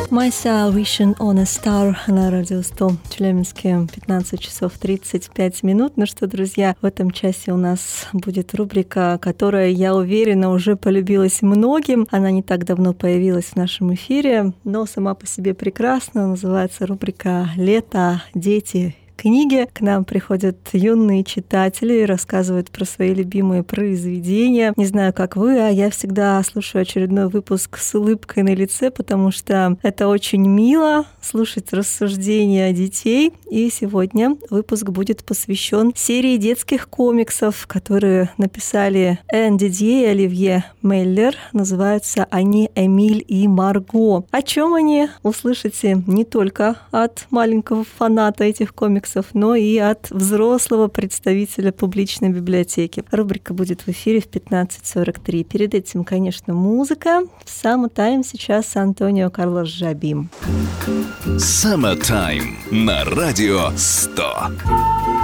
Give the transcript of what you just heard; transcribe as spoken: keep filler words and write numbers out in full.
My Salvation on a Star на радио сто в Челябинске, пятнадцать часов тридцать пять минут. Ну что, друзья, в этом часе у нас будет рубрика, которая, я уверена, уже полюбилась многим. Она не так давно появилась в нашем эфире, но сама по себе прекрасна. Называется рубрика «Лето, дети, книги». К нам приходят юные читатели и рассказывают про свои любимые произведения. Не знаю, как вы, а я всегда слушаю очередной выпуск с улыбкой на лице, потому что это очень мило слушать рассуждения детей. И сегодня выпуск будет посвящен серии детских комиксов, которые написали Энн Дидье и Оливье Меллер. Называются они «Эмиль и Марго». О чем они, услышите не только от маленького фаната этих комиксов, но и от взрослого представителя публичной библиотеки. Рубрика будет в эфире в пятнадцать сорок три. Перед этим, конечно, музыка. Summertime сейчас Антонио Карлос Жабим. Summertime на радио сто.